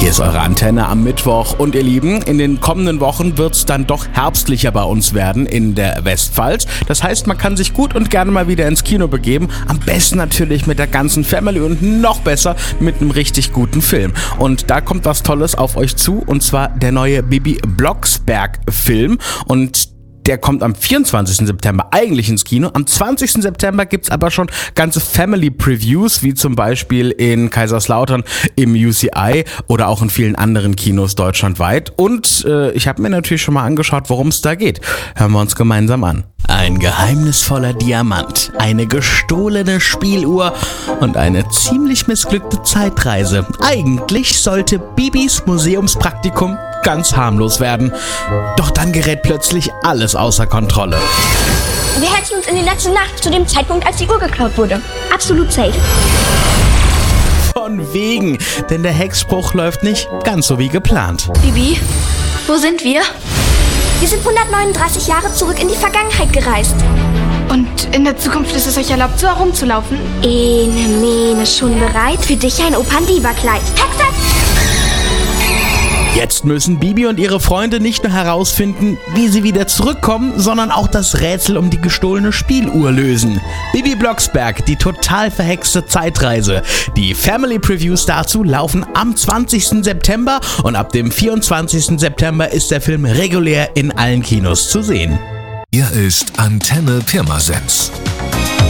Hier ist eure Antenne am Mittwoch und ihr Lieben, in den kommenden Wochen wird es dann doch herbstlicher bei uns werden in der Westpfalz. Das heißt, man kann sich gut und gerne mal wieder ins Kino begeben. Am besten natürlich mit der ganzen Family und noch besser mit einem richtig guten Film. Und da kommt was Tolles auf euch zu, und zwar der neue Bibi Blocksberg-Film. Und der kommt am 24. September eigentlich ins Kino. Am 20. September gibt's aber schon ganze Family-Previews, wie zum Beispiel in Kaiserslautern im UCI oder auch in vielen anderen Kinos deutschlandweit. Und ich habe mir natürlich schon mal angeschaut, worum es da geht. Hören wir uns gemeinsam an. Ein geheimnisvoller Diamant, eine gestohlene Spieluhr und eine ziemlich missglückte Zeitreise. Eigentlich sollte Bibis Museumspraktikum ganz harmlos werden. Doch dann gerät plötzlich alles außer Kontrolle. Wir hätten uns in die letzte Nacht zu dem Zeitpunkt, als die Uhr geklaut wurde. Absolut safe. Von wegen, denn der Hexspruch läuft nicht ganz so wie geplant. Bibi, wo sind wir? Wir sind 139 Jahre zurück in die Vergangenheit gereist. Und in der Zukunft ist es euch erlaubt, so herumzulaufen? Ene, mene, schon bereit? Für dich ein Opandiva-Kleid. Hexe! Jetzt müssen Bibi und ihre Freunde nicht nur herausfinden, wie sie wieder zurückkommen, sondern auch das Rätsel um die gestohlene Spieluhr lösen. Bibi Blocksberg, die total verhexte Zeitreise. Die Family Previews dazu laufen am 20. September und ab dem 24. September ist der Film regulär in allen Kinos zu sehen. Hier ist Antenne Pirmasens.